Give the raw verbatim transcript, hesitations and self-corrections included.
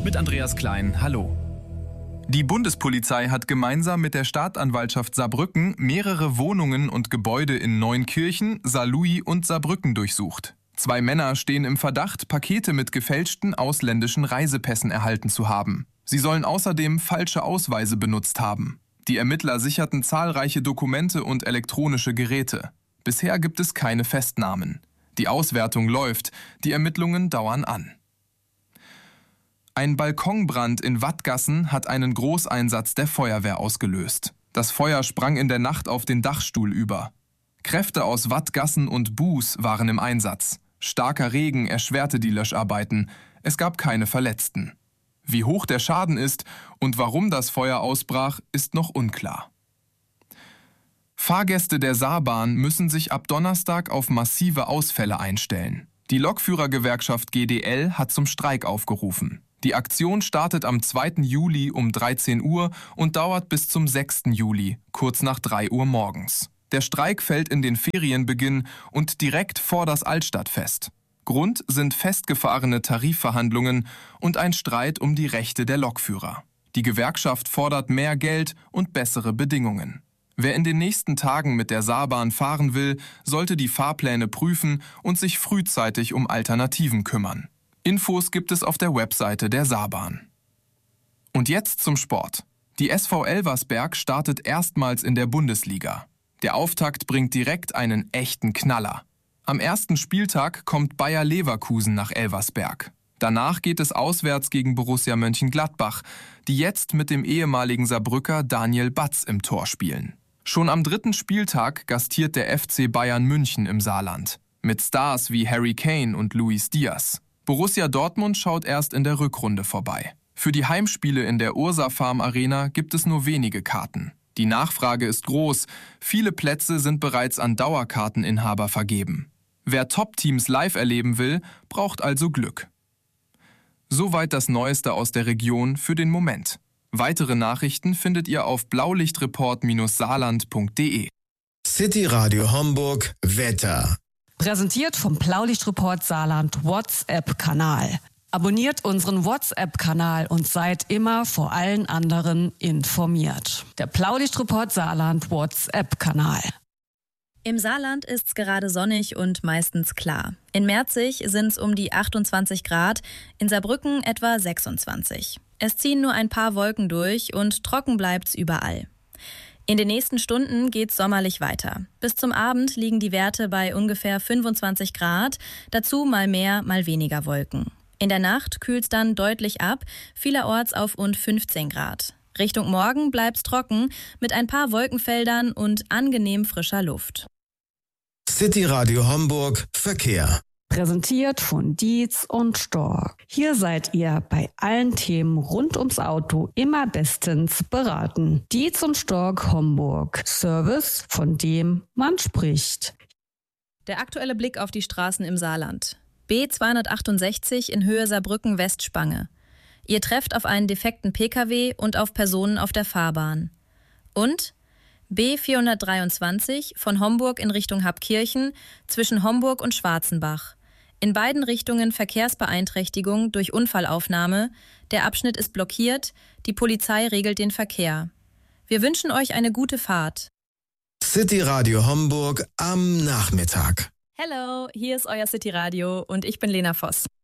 mit Andreas Klein. Hallo. Die Bundespolizei hat gemeinsam mit der Staatsanwaltschaft Saarbrücken mehrere Wohnungen und Gebäude in Neunkirchen, Saarlouis und Saarbrücken durchsucht. Zwei Männer stehen im Verdacht, Pakete mit gefälschten ausländischen Reisepässen erhalten zu haben. Sie sollen außerdem falsche Ausweise benutzt haben. Die Ermittler sicherten zahlreiche Dokumente und elektronische Geräte. Bisher gibt es keine Festnahmen. Die Auswertung läuft, die Ermittlungen dauern an. Ein Balkonbrand in Wattgassen hat einen Großeinsatz der Feuerwehr ausgelöst. Das Feuer sprang in der Nacht auf den Dachstuhl über. Kräfte aus Wattgassen und Buß waren im Einsatz. Starker Regen erschwerte die Löscharbeiten. Es gab keine Verletzten. Wie hoch der Schaden ist und warum das Feuer ausbrach, ist noch unklar. Fahrgäste der Saarbahn müssen sich ab Donnerstag auf massive Ausfälle einstellen. Die Lokführergewerkschaft G D L hat zum Streik aufgerufen. Die Aktion startet am zweiten Juli um dreizehn Uhr und dauert bis zum sechsten Juli, kurz nach drei Uhr morgens. Der Streik fällt in den Ferienbeginn und direkt vor das Altstadtfest. Grund sind festgefahrene Tarifverhandlungen und ein Streit um die Rechte der Lokführer. Die Gewerkschaft fordert mehr Geld und bessere Bedingungen. Wer in den nächsten Tagen mit der Saarbahn fahren will, sollte die Fahrpläne prüfen und sich frühzeitig um Alternativen kümmern. Infos gibt es auf der Webseite der Saarbahn. Und jetzt zum Sport. Die S V Elversberg startet erstmals in der Bundesliga. Der Auftakt bringt direkt einen echten Knaller. Am ersten Spieltag kommt Bayer Leverkusen nach Elversberg. Danach geht es auswärts gegen Borussia Mönchengladbach, die jetzt mit dem ehemaligen Saarbrücker Daniel Batz im Tor spielen. Schon am dritten Spieltag gastiert der F C Bayern München im Saarland. Mit Stars wie Harry Kane und Luis Diaz. Borussia Dortmund schaut erst in der Rückrunde vorbei. Für die Heimspiele in der Ursa Farm Arena gibt es nur wenige Karten. Die Nachfrage ist groß, viele Plätze sind bereits an Dauerkarteninhaber vergeben. Wer Top-Teams live erleben will, braucht also Glück. Soweit das Neueste aus der Region für den Moment. Weitere Nachrichten findet ihr auf blaulichtreport saarland punkt de. City Radio Homburg Wetter. Präsentiert vom Blaulichtreport Saarland WhatsApp-Kanal. Abonniert unseren WhatsApp-Kanal und seid immer vor allen anderen informiert. Der Blaulichtreport Saarland WhatsApp-Kanal. Im Saarland ist es gerade sonnig und meistens klar. In Merzig sind es um die achtundzwanzig Grad, in Saarbrücken etwa sechsundzwanzig. Es ziehen nur ein paar Wolken durch und trocken bleibt's überall. In den nächsten Stunden geht's sommerlich weiter. Bis zum Abend liegen die Werte bei ungefähr fünfundzwanzig Grad, dazu mal mehr, mal weniger Wolken. In der Nacht kühlt's dann deutlich ab, vielerorts auf rund fünfzehn Grad. Richtung Morgen bleibt's trocken, mit ein paar Wolkenfeldern und angenehm frischer Luft. City Radio Homburg Verkehr. Präsentiert von Dietz und Stork. Hier seid ihr bei allen Themen rund ums Auto immer bestens beraten. Dietz und Stork Homburg. Service, von dem man spricht. Der aktuelle Blick auf die Straßen im Saarland. B zweihundertachtundsechzig in Höhe Saarbrücken Westspange. Ihr trefft auf einen defekten Pkw und auf Personen auf der Fahrbahn. Und B vierhundertdreiundzwanzig von Homburg in Richtung Habkirchen zwischen Homburg und Schwarzenbach. In beiden Richtungen Verkehrsbeeinträchtigung durch Unfallaufnahme. Der Abschnitt ist blockiert. Die Polizei regelt den Verkehr. Wir wünschen euch eine gute Fahrt. City Radio Homburg am Nachmittag. Hello, hier ist euer City Radio und ich bin Lena Voss.